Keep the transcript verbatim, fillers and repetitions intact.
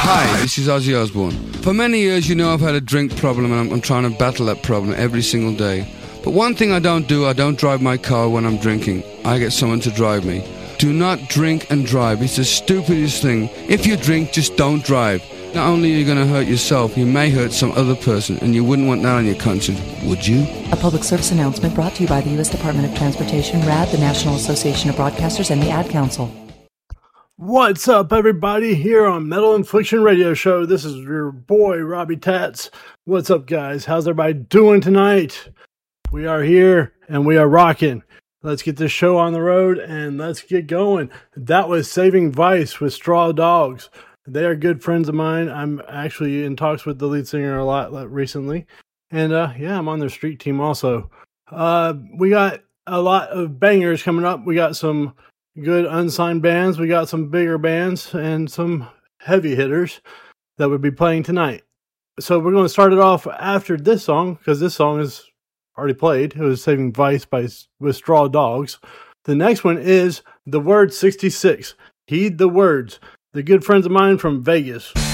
Hi, this is Ozzy Osbourne. For many years, you know I've had a drink problem, and I'm, I'm trying to battle that problem every single day. But one thing I don't do, I don't drive my car when I'm drinking. I get someone to drive me. Do not drink and drive. It's the stupidest thing. If you drink, just don't drive. Not only are you going to hurt yourself, you may hurt some other person, and you wouldn't want that on your conscience, would you? A public service announcement brought to you by the U S Department of Transportation, R A D, the National Association of Broadcasters, and the Ad Council. What's up, everybody, here on Metal Infliction Radio Show. This is your boy, Robbie Tats. What's up, guys? How's everybody doing tonight? We are here, and we are rocking. Let's get this show on the road, and let's get going. That was Saving Vice with Straw Dogs. They are good friends of mine. I'm actually in talks with the lead singer a lot recently. And, uh, yeah, I'm on their street team also. Uh, we got a lot of bangers coming up. We got some good unsigned bands. We got some bigger bands and some heavy hitters that would be playing tonight. So we're going to start it off after this song, because this song is already played. It was Saving Vice by with Straw Dogs. The next one is The Word sixty-six. Heed the Words. They're good friends of mine from Vegas.